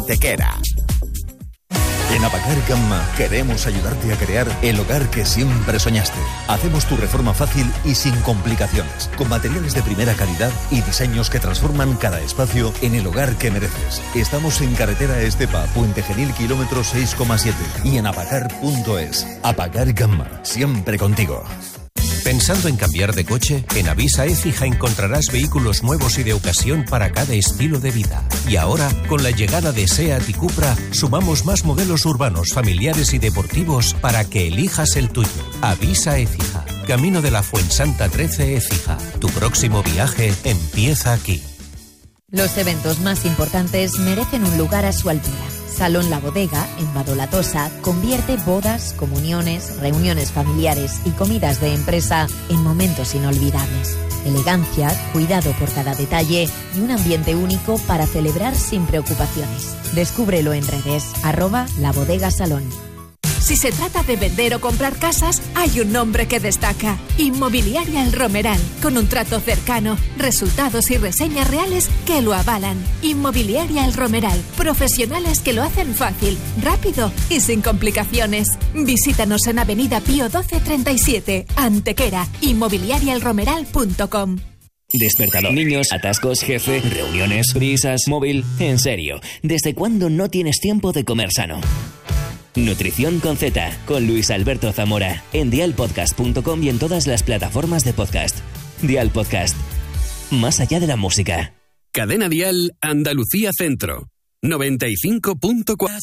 Antequera. En Apacar Gamma queremos ayudarte a crear el hogar que siempre soñaste. Hacemos tu reforma fácil y sin complicaciones, con materiales de primera calidad y diseños que transforman cada espacio en el hogar que mereces. Estamos en carretera Estepa, Puente Genil, kilómetro 6,7 y en apacar.es. Apacar Gamma, siempre contigo. ¿Pensando en cambiar de coche? En Avisa Écija encontrarás vehículos nuevos y de ocasión para cada estilo de vida. Y ahora, con la llegada de SEAT y Cupra, sumamos más modelos urbanos, familiares y deportivos para que elijas el tuyo. Avisa Écija, Camino de la Fuensanta 13 Écija. Tu próximo viaje empieza aquí. Los eventos más importantes merecen un lugar a su altura. Salón La Bodega, en Badolatosa, convierte bodas, comuniones, reuniones familiares y comidas de empresa en momentos inolvidables. Elegancia, cuidado por cada detalle y un ambiente único para celebrar sin preocupaciones. Descúbrelo en redes, @labodegasalón. Si se trata de vender o comprar casas, hay un nombre que destaca. Inmobiliaria El Romeral, con un trato cercano, resultados y reseñas reales que lo avalan. Inmobiliaria El Romeral, profesionales que lo hacen fácil, rápido y sin complicaciones. Visítanos en Avenida Pío 12 37, Antequera, inmobiliariaelromeral.com. Despertador, niños, atascos, jefe, reuniones, prisas, móvil... En serio, ¿desde cuándo no tienes tiempo de comer sano? Nutrición con Z, con Luis Alberto Zamora, en dialpodcast.com y en todas las plataformas de podcast. Dial Podcast, más allá de la música. Cadena Dial Andalucía Centro, 95.4.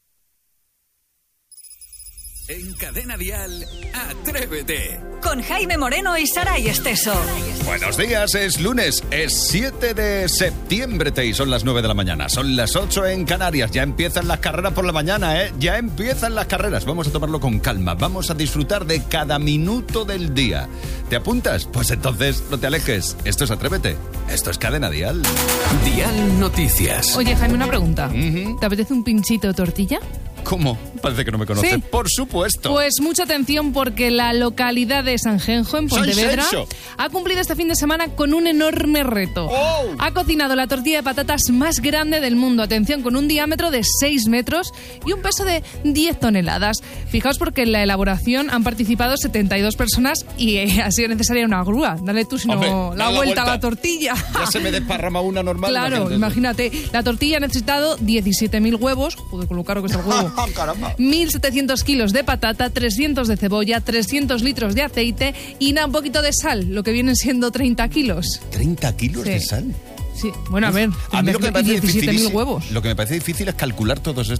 En Cadena Dial, Atrévete. Con Jaime Moreno y Saray Esteso. Buenos días, es lunes, es 7 de septiembre y son las 9 de la mañana. Son las 8 en Canarias, ya empiezan las carreras por la mañana, ya empiezan las carreras. Vamos a tomarlo con calma, vamos a disfrutar de cada minuto del día. ¿Te apuntas? Pues entonces no te alejes. Esto es Atrévete, esto es Cadena Dial. Dial Noticias. Oye, Jaime, una pregunta. ¿Te apetece un pinchito de tortilla? ¿Cómo? Parece que no me conoce. ¿Sí? Por supuesto. Pues mucha atención porque la localidad de Sanjenjo, en Pontevedra, Sanxenxo ha cumplido este fin de semana con un enorme reto. ¡Oh! Ha cocinado la tortilla de patatas más grande del mundo. Atención, con un diámetro de 6 metros y un peso de 10 toneladas. Fijaos porque en la elaboración han participado 72 personas y ha sido necesaria una grúa. Dale tú, si no, la vuelta a la tortilla. Ya se me desparrama una normal. Claro, imagínate. La tortilla ha necesitado 17.000 huevos. Joder, con lo caro que está el huevo. Caramba. 1.700 kilos de patata, 300 de cebolla, 300 litros de aceite y un poquito de sal, lo que vienen siendo 30 kilos. ¿30 kilos de sal? Sí, bueno, a ver, a mí lo que me parece 17.000 huevos. Lo que me parece difícil es calcular todo esto.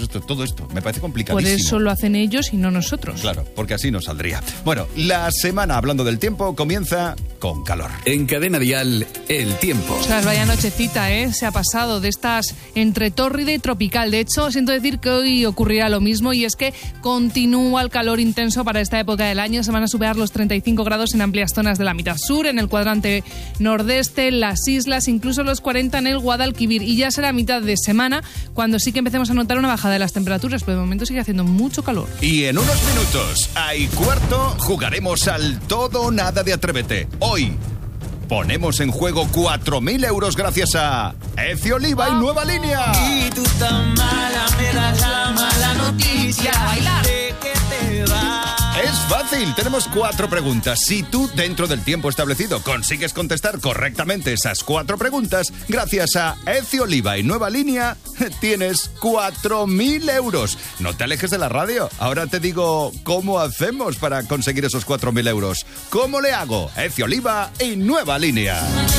Me parece complicadísimo. Por eso lo hacen ellos y no nosotros. Claro, porque así nos saldría. Bueno, la semana, hablando del tiempo, comienza con calor. En Cadena Dial, el tiempo. O sea, vaya nochecita, se ha pasado de estas entre tórrida y tropical. De hecho, siento decir que hoy ocurrirá lo mismo y es que continúa el calor intenso para esta época del año. Se van a superar los 35 grados en amplias zonas de la mitad sur, en el cuadrante nordeste, en las islas, incluso los 40 en el Guadalquivir. Y ya será mitad de semana cuando sí que empecemos a notar una bajada de las temperaturas, pero de momento sigue haciendo mucho calor. Y en unos minutos, a y cuarto, jugaremos al todo o nada de Atrévete. Hoy ponemos en juego 4.000 euros gracias a Ezio Oliva y Nueva Línea. Y tú tan mala, me das la mala noticia. Bailar. De que te vas. Es fácil, tenemos 4 preguntas. Si tú, dentro del tiempo establecido, consigues contestar correctamente esas 4 preguntas, gracias a Ezio Oliva y Nueva Línea, tienes 4.000 euros. No te alejes de la radio. Ahora te digo cómo hacemos para conseguir esos 4.000 euros. ¿Cómo le hago? Ezio Oliva y Nueva Línea.